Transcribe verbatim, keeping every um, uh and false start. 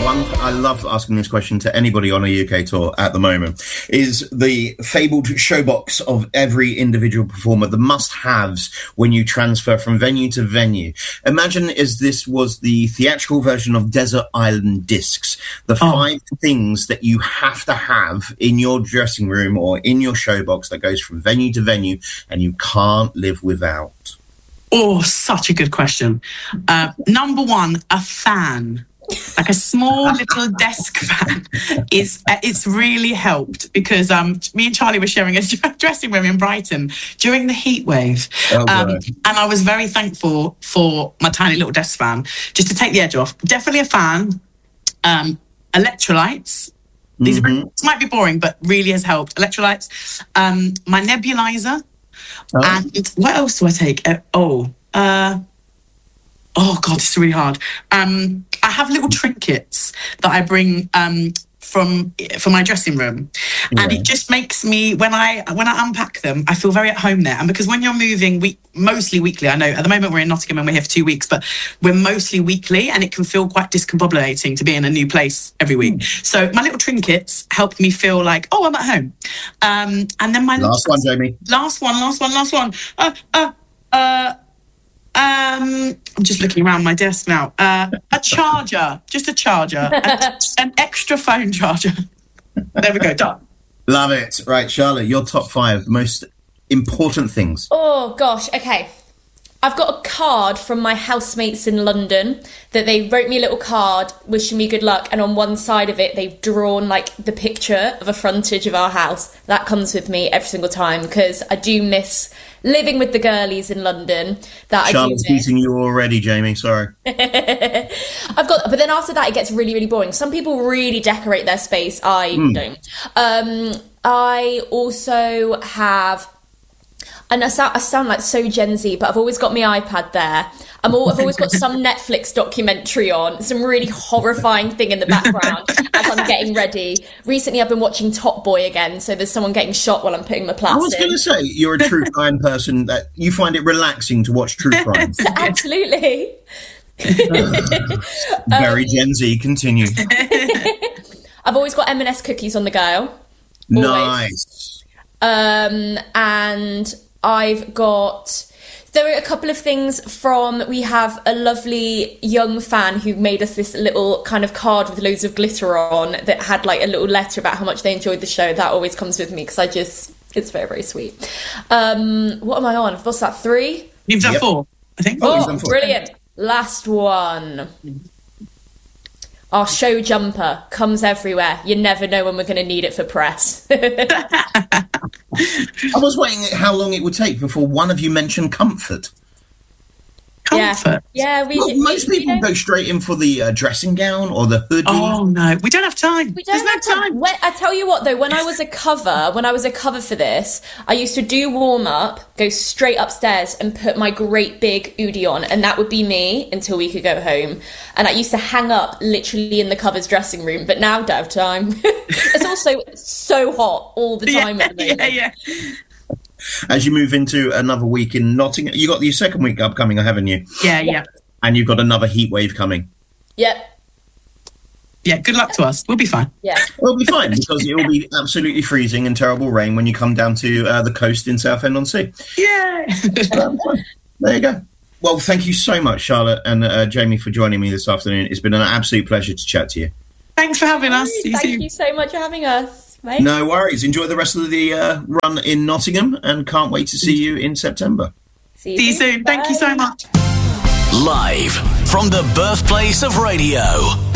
one, I love asking this question to anybody on a U K tour at the moment, is the fabled showbox of every individual performer, the must-haves when you transfer from venue to venue. Imagine as this was the theatrical version of Desert Island Discs, the oh. five things that you have to have in your dressing room or in your showbox that goes from venue to venue and you can't live without. Oh, such a good question. Uh, number one, a fan. Like a small little desk fan is uh, it's really helped because um, me and Charlie were sharing a dressing room in Brighton during the heat wave. Oh, um, and I was very thankful for my tiny little desk fan just to take the edge off. Definitely a fan. Um, electrolytes. These mm-hmm. are, this might be boring, but really has helped. Electrolytes. Um, my nebulizer. Oh. And what else do I take? Uh, oh, uh, oh God, it's really hard. Um, I have little trinkets that I bring um, from from my dressing room, yeah. and it just makes me when I when I unpack them, I feel very at home there. And because when you're moving, we mostly weekly. I know at the moment we're in Nottingham and we're here for two weeks, but we're mostly weekly, and it can feel quite discombobulating to be in a new place every week. Mm. So my little trinkets help me feel like, oh, I'm at home. Um, and then my last one, Jamie. Last one, last one, last one. Uh, uh, uh. Um, I'm just looking around my desk now. Uh, a charger, just a charger, a, an extra phone charger. There we go, done. Love it. Right, Charlotte, your top five most important things. Oh, gosh, okay. I've got a card from my housemates in London that they wrote me a little card wishing me good luck, and on one side of it they've drawn like the picture of a frontage of our house. That comes with me every single time because I do miss living with the girlies in London. That Charlotte's I do miss. Beating you already, Jamie, sorry. I've got, but then after that it gets really, really boring. Some people really decorate their space. I mm. don't. Um, I also have... And I sound, I sound like so Gen Z, but I've always got my iPad there. I'm all, I've always got some Netflix documentary on, some really horrifying thing in the background as I'm getting ready. Recently, I've been watching Top Boy again, so there's someone getting shot while I'm putting my plats in. I was going to say, you're a true crime person, that you find it relaxing to watch true crime. Absolutely. Very um, Gen Z, continue. I've always got M and S cookies on the go. Always. Nice. Um, and... I've got, there are a couple of things from, we have a lovely young fan who made us this little kind of card with loads of glitter on that had like a little letter about how much they enjoyed the show. That always comes with me because I just, it's very, very sweet. Um, what am I on? What's that, three? You've done yep. four, I think. Oh, oh brilliant. Last one. Our show jumper comes everywhere. You never know when we're going to need it for press. I was waiting how long it would take before one of you mentioned comfort. Comfort? Yeah, yeah we, well, we, most we, people we go straight in for the uh, dressing gown or the hoodie. Oh, no. We don't have time. We don't There's have no time. time. When, I tell you what, though, when I was a cover, when I was a cover for this, I used to do warm-up, go straight upstairs and put my great big hoodie on, and that would be me until we could go home. And I used to hang up literally in the cover's dressing room, but now don't have time. It's also so hot all the time yeah, at the moment. Yeah, yeah. As you move into another week in Nottingham, you got your second week upcoming, haven't you? Yeah, yeah. And you've got another heat wave coming. Yep. Yeah, good luck to us. We'll be fine. Yeah. We'll be fine because it will be absolutely freezing and terrible rain when you come down to uh, the coast in Southend-on-Sea. Yeah. um, there you go. Well, thank you so much, Charlotte and uh, Jamie, for joining me this afternoon. It's been an absolute pleasure to chat to you. Thanks for having us. Thank you, you so much for having us. Mate. No worries. Enjoy the rest of the uh, run in Nottingham and can't wait to see you in September. See you, see you soon. Bye. Thank you so much. Live from the birthplace of radio.